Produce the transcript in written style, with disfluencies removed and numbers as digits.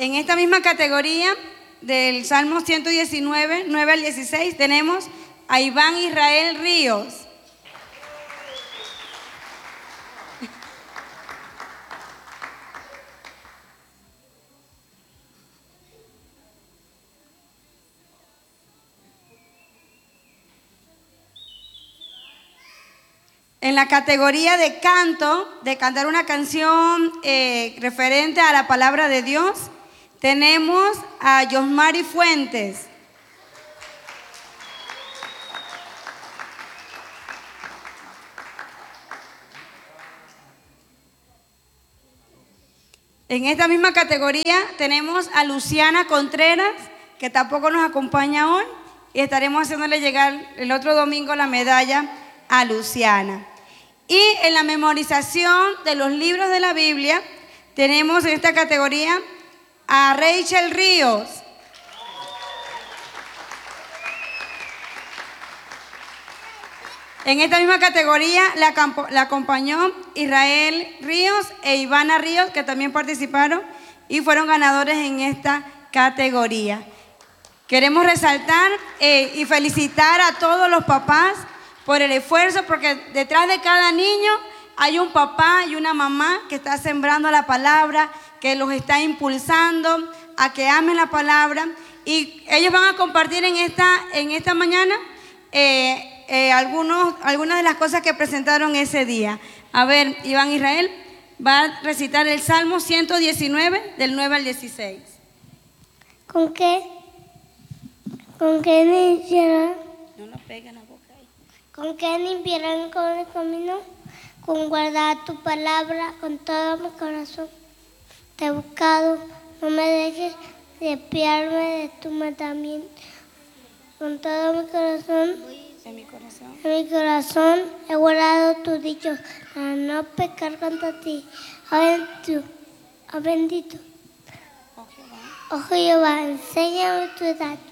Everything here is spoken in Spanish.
en esta misma categoría del Salmo 119, 9 al 16, tenemos a Iván Israel Ríos. En la categoría de canto, de cantar una canción referente a la palabra de Dios, tenemos a Yosmari Fuentes. En esta misma categoría tenemos a Luciana Contreras, que tampoco nos acompaña hoy, y estaremos haciéndole llegar el otro domingo la medalla a Luciana. Y en la memorización de los libros de la Biblia, tenemos en esta categoría a Rachel Ríos. En esta misma categoría la acompañó Israel Ríos e Ivana Ríos, que también participaron y fueron ganadores en esta categoría. Queremos resaltar y felicitar a todos los papás por el esfuerzo, porque detrás de cada niño hay un papá y una mamá que está sembrando la palabra, que los está impulsando a que amen la palabra, y ellos van a compartir en esta mañana algunas de las cosas que presentaron ese día. A ver, Iván Israel va a recitar el Salmo 119 del 9 al 16. ¿Con qué limpiarán? No lo peguen la boca ahí. ¿Con qué limpiarán con el camino? Con guardar tu palabra con todo mi corazón. Te he buscado, no me dejes desviarme de tu mandamiento. Con todo mi corazón, en mi corazón he guardado tus dichos para no pecar contra ti. Oh bendito, oh Jehová, enséñame tu edad.